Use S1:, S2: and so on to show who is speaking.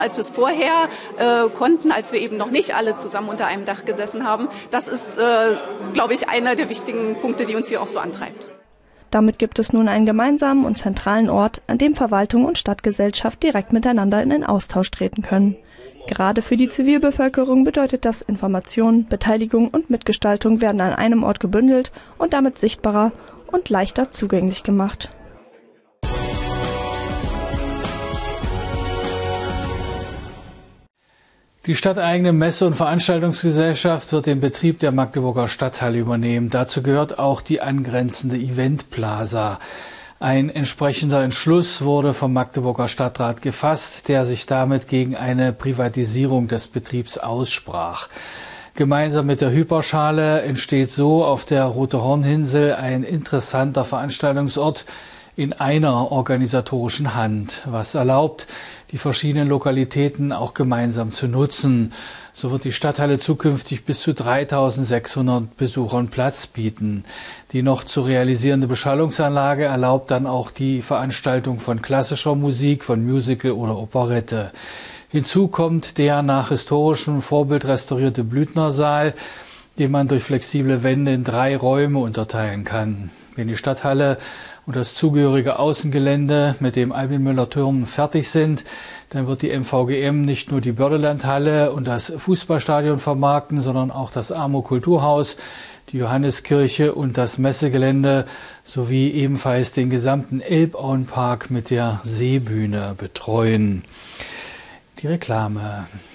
S1: Als wir es vorher konnten, als wir eben noch nicht alle zusammen unter einem Dach gesessen haben, das ist, glaube ich, einer der wichtigen Punkte, die uns hier auch so antreibt.
S2: Damit gibt es nun einen gemeinsamen und zentralen Ort, an dem Verwaltung und Stadtgesellschaft direkt miteinander in den Austausch treten können. Gerade für die Zivilbevölkerung bedeutet das, Information, Beteiligung und Mitgestaltung werden an einem Ort gebündelt und damit sichtbarer und leichter zugänglich gemacht.
S3: Die stadteigene Messe- und Veranstaltungsgesellschaft wird den Betrieb der Magdeburger Stadthalle übernehmen. Dazu gehört auch die angrenzende Eventplaza. Ein entsprechender Entschluss wurde vom Magdeburger Stadtrat gefasst, der sich damit gegen eine Privatisierung des Betriebs aussprach. Gemeinsam mit der Hyperschale entsteht so auf der Rote-Horn-Insel ein interessanter Veranstaltungsort in einer organisatorischen Hand, was erlaubt, die verschiedenen Lokalitäten auch gemeinsam zu nutzen. So wird die Stadthalle zukünftig bis zu 3.600 Besuchern Platz bieten. Die noch zu realisierende Beschallungsanlage erlaubt dann auch die Veranstaltung von klassischer Musik, von Musical oder Operette. Hinzu kommt der nach historischem Vorbild restaurierte Blüthnersaal, den man durch flexible Wände in 3 Räume unterteilen kann. Wenn die Stadthalle und das zugehörige Außengelände mit dem Albin-Müller-Turm fertig sind, dann wird die MVGM nicht nur die Bördelandhalle und das Fußballstadion vermarkten, sondern auch das Amo-Kulturhaus, die Johanneskirche und das Messegelände sowie ebenfalls den gesamten Elbauenpark mit der Seebühne betreuen. Die Reklame.